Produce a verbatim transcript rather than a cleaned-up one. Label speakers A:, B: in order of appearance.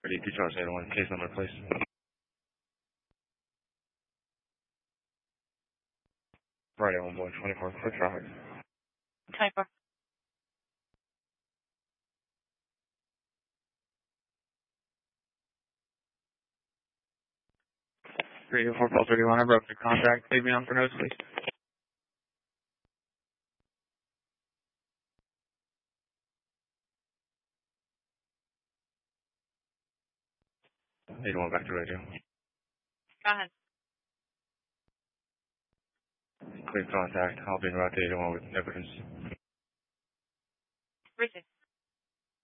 A: Ready to charge eight one, case number, please. Right, one boy, twenty-four, quick traffic.
B: twenty-four.
A: three two four, Pulse thirty-one, I broke the contact. Leave me on for notes, please. eight one, back to radio.
B: Go ahead.
A: Clear contact. I'll be in route to eight one with negligence.
B: Received.